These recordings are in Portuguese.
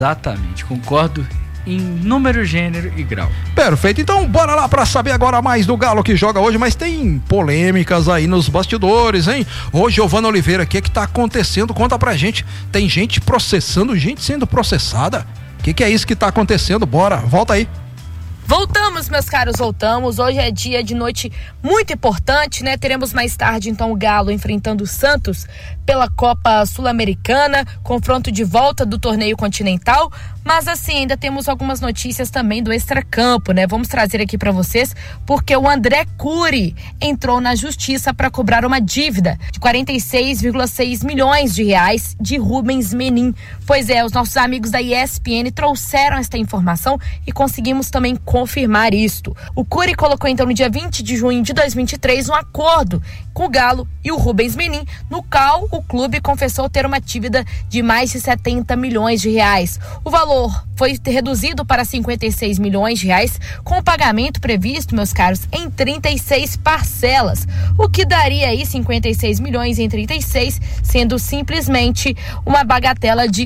Exatamente, concordo em número, gênero e grau. Perfeito, então bora lá pra saber agora mais do Galo que joga hoje, mas tem polêmicas aí nos bastidores, hein? Ô Giovana Oliveira, o que tá acontecendo? Conta pra gente, tem gente processando, gente sendo processada? O que é isso que tá acontecendo? Bora, volta aí. Voltamos, meus caros, voltamos. Hoje é dia de noite muito importante, né? Teremos mais tarde, então, o Galo enfrentando o Santos pela Copa Sul-Americana, confronto de volta do torneio continental. Mas, assim, ainda temos algumas notícias também do extracampo, né? Vamos trazer aqui para vocês, porque o André Curi entrou na justiça para cobrar uma dívida de 46,6 milhões de reais de Rubens Menin. Pois é, os nossos amigos da ESPN trouxeram esta informação e conseguimos também confirmar isto. O Curi colocou, então, no dia 20 de junho de 2023, um acordo com o Galo e o Rubens Menin, no qual o clube confessou ter uma dívida de mais de 70 milhões de reais. O valor foi reduzido para 56 milhões de reais, com o pagamento previsto, meus caros, em 36 parcelas, o que daria aí 56 milhões em 36, sendo simplesmente uma bagatela de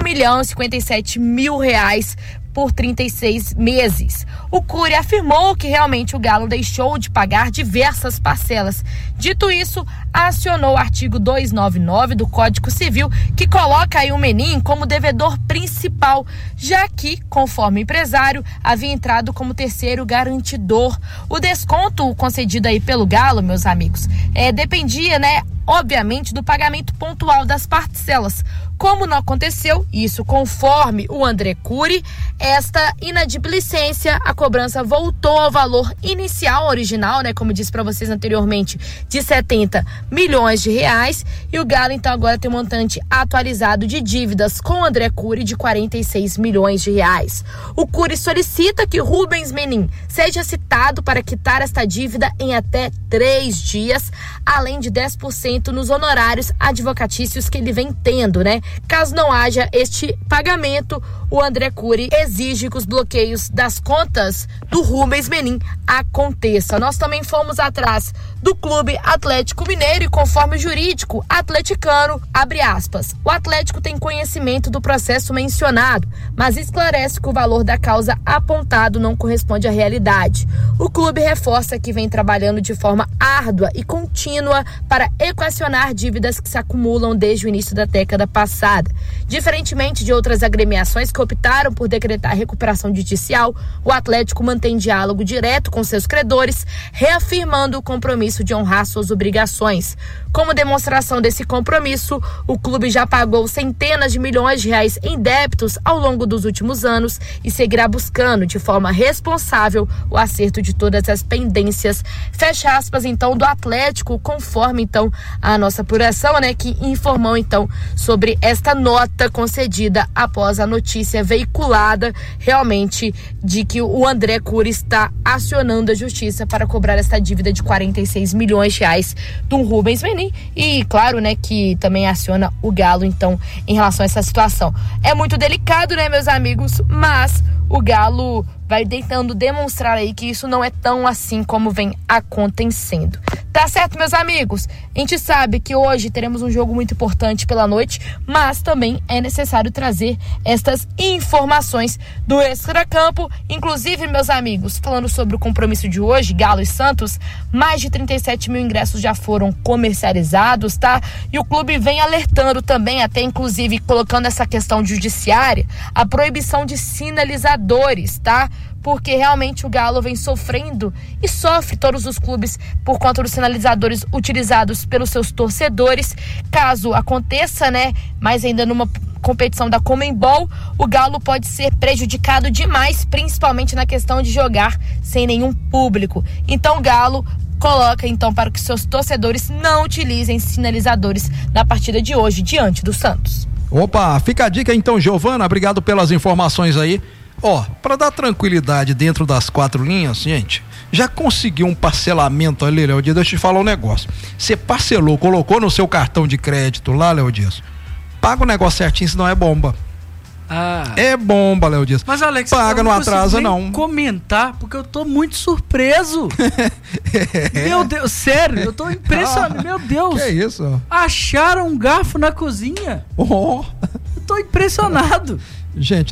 R$1.057.000 por 36 meses. O Curi afirmou que realmente o Galo deixou de pagar diversas parcelas. Dito isso, acionou o artigo 299 do Código Civil, que coloca aí o Menin como devedor principal, já que, conforme o empresário, havia entrado como terceiro garantidor. O desconto concedido aí pelo Galo, meus amigos, dependia, né, obviamente, do pagamento pontual das parcelas. Como não aconteceu isso conforme o André Curi, esta inadimplência, a cobrança voltou ao valor inicial, original, né, como disse para vocês anteriormente, de 70 milhões de reais, e o Galo então agora tem um montante atualizado de dívidas com o André Curi de 46 milhões de reais. O Curi solicita que Rubens Menin seja citado para quitar esta dívida em até 3 dias, além de 10% nos honorários advocatícios que ele vem tendo, né? Caso não haja este pagamento, o André Curi exige que os bloqueios das contas do Rubens Menin aconteçam. Nós também fomos atrás do Clube Atlético Mineiro e, conforme o jurídico atleticano, abre aspas, o Atlético tem conhecimento do processo mencionado, mas esclarece que o valor da causa apontado não corresponde à realidade. O clube reforça que vem trabalhando de forma árdua e contínua para equacionar dívidas que se acumulam desde o início da década passada. Diferentemente de outras agremiações que optaram por decretar recuperação judicial, o Atlético mantém diálogo direto com seus credores, reafirmando o compromisso de honrar suas obrigações. Como demonstração desse compromisso, o clube já pagou centenas de milhões de reais em débitos ao longo dos últimos anos e seguirá buscando de forma responsável o acerto de todas as pendências. Fecha aspas, então, do Atlético, conforme, então, a nossa apuração, né, que informou, então, sobre esta nota concedida após a notícia veiculada, realmente, de que o André Curi está acionando a justiça para cobrar esta dívida de 46 milhões de reais do Rubens Menin e, claro, né, que também aciona o Galo, então, em relação a essa situação. É muito delicado, né, meus amigos, mas o Galo vai tentando demonstrar aí que isso não é tão assim como vem acontecendo. Tá certo, meus amigos? A gente sabe que hoje teremos um jogo muito importante pela noite, mas também é necessário trazer estas informações do extracampo. Inclusive, meus amigos, falando sobre o compromisso de hoje, Galo e Santos, mais de 37 mil ingressos já foram comercializados, tá? E o clube vem alertando também, até inclusive colocando essa questão judiciária, a proibição de sinalizadores, tá? Porque realmente o Galo vem sofrendo e sofre todos os clubes por conta dos sinalizadores utilizados pelos seus torcedores. Caso aconteça, né, mas ainda numa competição da Conmebol, o Galo pode ser prejudicado demais, principalmente na questão de jogar sem nenhum público. Então o Galo coloca então para que seus torcedores não utilizem sinalizadores na partida de hoje diante do Santos. Opa, fica a dica então, Giovana, obrigado pelas informações aí. Ó, para dar tranquilidade dentro das 4 linhas, gente, já conseguiu um parcelamento ali, Léo Dias? Deixa eu te falar um negócio. Você parcelou, colocou no seu cartão de crédito lá, Léo Dias, paga o negócio certinho, senão é bomba. Ah. É bomba, Léo Dias. Mas, Alex, paga, não atrasa, não. Comentar, porque eu tô muito surpreso. Meu Deus, sério, eu tô impressionado. Meu Deus. Que isso? Acharam um garfo na cozinha. Oh. Eu tô impressionado. Gente,